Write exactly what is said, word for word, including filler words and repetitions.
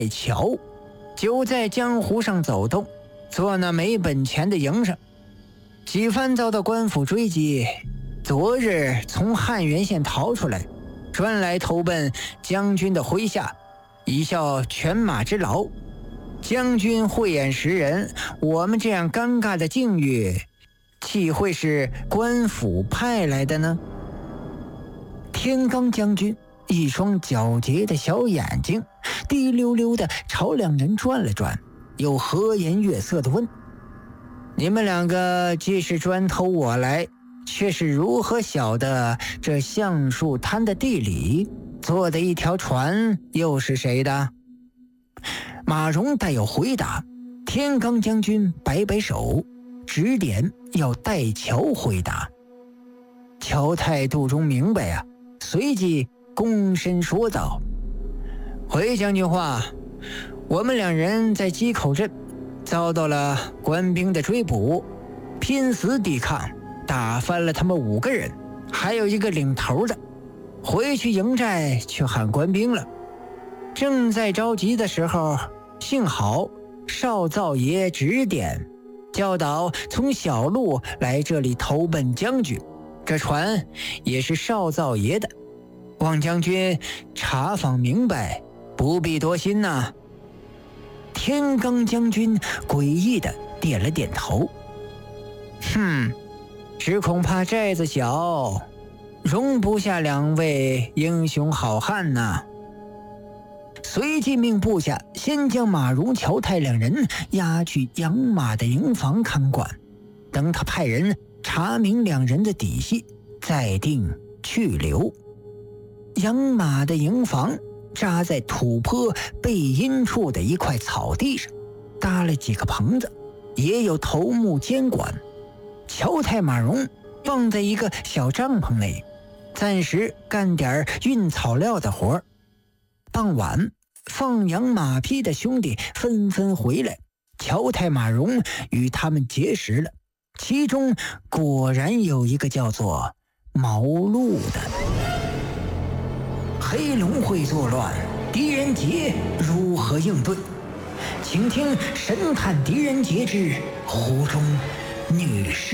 巧，就在江湖上走动，做那没本钱的营生。几番遭到官府追击，昨日从汉源县逃出来，专来投奔将军的麾下，以效犬马之劳。将军慧眼识人，我们这样尴尬的境遇，岂会是官府派来的呢？天罡将军一双皎洁的小眼睛滴溜溜地朝两人转了转，又和颜悦色地问：你们两个既是专投我来，却是如何晓得这橡树滩的地理？坐的一条船又是谁的？马荣待有回答，天罡将军摆摆手，指点要戴乔回答。乔态度中明白啊，随即躬身说道：回将军话，我们两人在鸡口镇遭到了官兵的追捕，拼死抵抗，打翻了他们五个人，还有一个领头的。回去营寨去喊官兵了。正在着急的时候，幸好少灶爷指点教导从小路来这里投奔将军，这船也是少灶爷的，望将军查访明白，不必多心呐。天罡将军诡异的点了点头，哼，只恐怕寨子小，容不下两位英雄好汉呐。随即命部下先将马荣、乔泰两人押去养马的营房看管，等他派人查明两人的底细，再定去留。养马的营房扎在土坡背阴处的一块草地上，搭了几个棚子，也有头目监管。乔泰、马荣放在一个小帐篷内，暂时干点运草料的活。傍晚，放养马匹的兄弟纷纷回来，乔泰、马荣与他们结识了，其中果然有一个叫做毛路的。黑龙会作乱，狄仁杰如何应对？请听神探狄仁杰之湖中女士。